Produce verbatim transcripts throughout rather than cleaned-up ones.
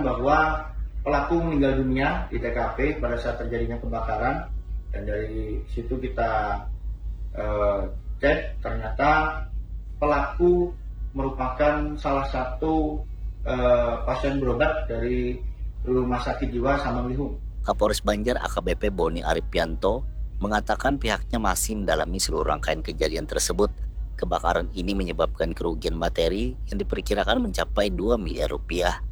menyatakan bahwa pelaku meninggal dunia di T K P pada saat terjadinya kebakaran, dan dari situ kita uh, cek ternyata pelaku merupakan salah satu uh, pasien berobat dari Rumah Sakit Jiwa Samanglihung. Kapolres Banjar A K B P Boni Arifianto mengatakan pihaknya masih mendalami seluruh rangkaian kejadian tersebut. Kebakaran ini menyebabkan kerugian materi yang diperkirakan mencapai dua miliar rupiah.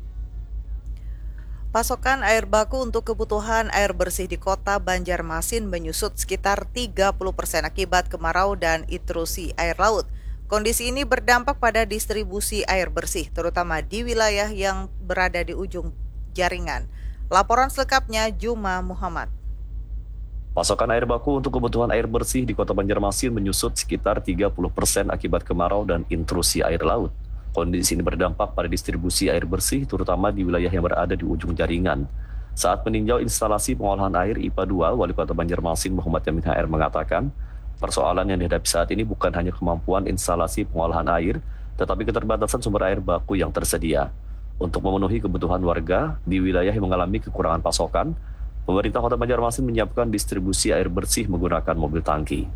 Pasokan air baku untuk kebutuhan air bersih di kota Banjarmasin menyusut sekitar tiga puluh persen akibat kemarau dan intrusi air laut. Kondisi ini berdampak pada distribusi air bersih, terutama di wilayah yang berada di ujung jaringan. Laporan selengkapnya Juma Muhammad. Pasokan air baku untuk kebutuhan air bersih di kota Banjarmasin menyusut sekitar tiga puluh persen akibat kemarau dan intrusi air laut. Kondisi ini berdampak pada distribusi air bersih, terutama di wilayah yang berada di ujung jaringan. Saat meninjau instalasi pengolahan air I P A dua, Wali Kota Banjarmasin Muhammad Yamin H R mengatakan, persoalan yang dihadapi saat ini bukan hanya kemampuan instalasi pengolahan air, tetapi keterbatasan sumber air baku yang tersedia. Untuk memenuhi kebutuhan warga di wilayah yang mengalami kekurangan pasokan, pemerintah Kota Banjarmasin menyiapkan distribusi air bersih menggunakan mobil tangki.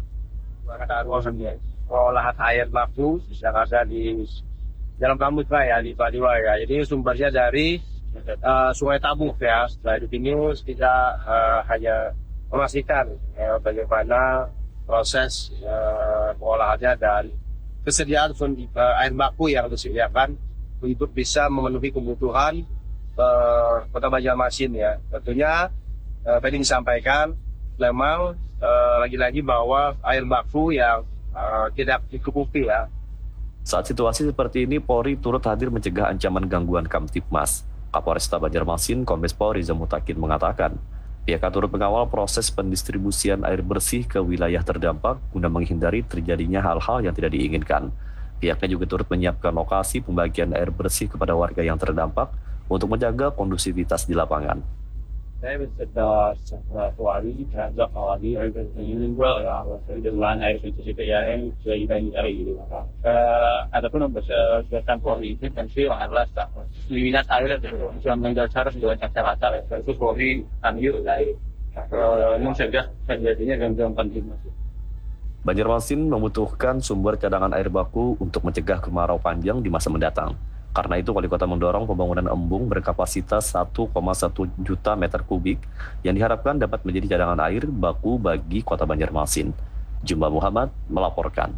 Pengolahan air baku yang ada di dalam kampus ya, di I P A dua ya. Jadi sumbernya dari uh, Sungai Tabuk ya. Setelah itu kita uh, hanya memastikan uh, bagaimana proses uh, pengolahannya dan kesediaan uh, air baku yang disediakan untuk bisa memenuhi kebutuhan uh, Kota Banjarmasin ya. Tentunya Uh, tadi disampaikan memang uh, lagi-lagi bahwa air baku yang uh, tidak dicukupi ya. Saat situasi seperti ini, Polri turut hadir mencegah ancaman gangguan Kamtibmas. Kapolresta Banjarmasin Kombes Pol Riza Mutakin mengatakan, pihaknya turut mengawal proses pendistribusian air bersih ke wilayah terdampak guna menghindari terjadinya hal-hal yang tidak diinginkan. Pihaknya juga turut menyiapkan lokasi pembagian air bersih kepada warga yang terdampak untuk menjaga kondusivitas di lapangan. Saya beserta suami terhadap awali ini well ya, jadi lain air itu juga ya yang sudah kita cari gitu. Adapun berdasarkan Polri itu kan sih adalah limitas air itu sudah menjadi cara juga cara-cara itu Polri ambil dari mencegah terjadinya gangguan Kamtibmas. Banjarmasin membutuhkan sumber cadangan air baku untuk mencegah kemarau panjang di masa mendatang. Karena itu, Wali Kota mendorong pembangunan embung berkapasitas satu koma satu juta meter kubik yang diharapkan dapat menjadi cadangan air baku bagi Kota Banjarmasin. Juma Muhammad melaporkan.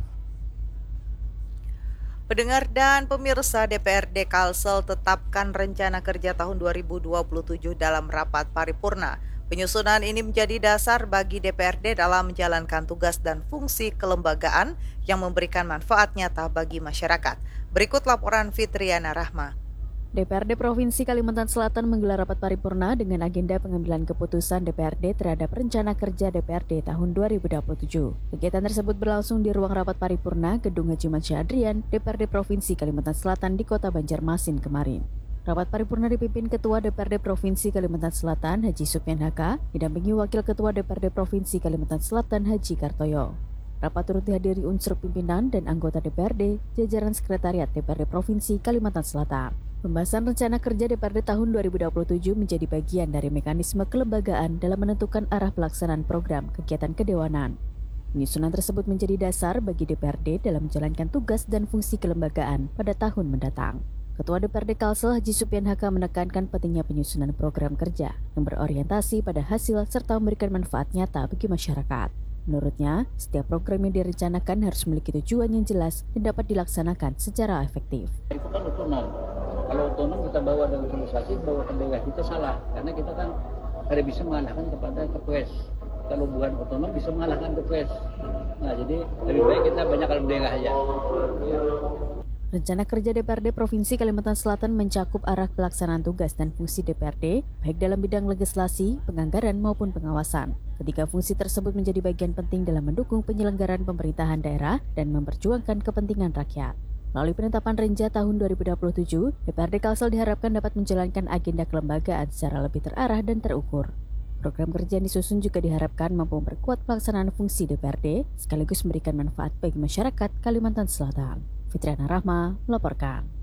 Pendengar dan pemirsa, D P R D Kalsel tetapkan rencana kerja tahun dua ribu dua puluh tujuh dalam rapat paripurna. Penyusunan ini menjadi dasar bagi D P R D dalam menjalankan tugas dan fungsi kelembagaan yang memberikan manfaat nyata bagi masyarakat. Berikut laporan Fitriana Rahma. D P R D Provinsi Kalimantan Selatan menggelar rapat paripurna dengan agenda pengambilan keputusan D P R D terhadap rencana kerja D P R D tahun dua ribu dua puluh tujuh. Kegiatan tersebut berlangsung di ruang rapat paripurna Gedung Haji Mat Syah Adrian, D P R D Provinsi Kalimantan Selatan di Kota Banjarmasin kemarin. Rapat paripurna dipimpin Ketua D P R D Provinsi Kalimantan Selatan Haji Supyan Haka, didampingi Wakil Ketua D P R D Provinsi Kalimantan Selatan Haji Kartoyo. Rapat turut dihadiri unsur pimpinan dan anggota D P R D, jajaran Sekretariat D P R D Provinsi Kalimantan Selatan. Pembahasan rencana kerja D P R D tahun dua ribu dua puluh tujuh menjadi bagian dari mekanisme kelembagaan dalam menentukan arah pelaksanaan program kegiatan kedewanan. Penyusunan tersebut menjadi dasar bagi D P R D dalam menjalankan tugas dan fungsi kelembagaan pada tahun mendatang. Ketua D P R D Kalsel Haji Supyan Haka menekankan pentingnya penyusunan program kerja yang berorientasi pada hasil serta memberikan manfaat nyata bagi masyarakat. Menurutnya, setiap program yang direncanakan harus memiliki tujuan yang jelas dan dapat dilaksanakan secara efektif. Itu kan otonom. Kalau otonom kita bawa dengan organisasi, bawa ke daerah kita salah. Karena kita kan tidak bisa mengalahkan kepada Kepres. Kalau bukan otonom bisa mengalahkan Kepres. Nah, jadi lebih baik kita banyak kalau daerah aja. Ya. Rencana kerja D P R D Provinsi Kalimantan Selatan mencakup arah pelaksanaan tugas dan fungsi D P R D, baik dalam bidang legislasi, penganggaran maupun pengawasan. Ketiga fungsi tersebut menjadi bagian penting dalam mendukung penyelenggaraan pemerintahan daerah dan memperjuangkan kepentingan rakyat. Melalui penetapan Renja tahun dua ribu dua puluh tujuh, D P R D Kalsel diharapkan dapat menjalankan agenda kelembagaan secara lebih terarah dan terukur. Program kerja yang disusun juga diharapkan mampu memperkuat pelaksanaan fungsi D P R D, sekaligus memberikan manfaat bagi masyarakat Kalimantan Selatan. Fitriana Rahma melaporkan.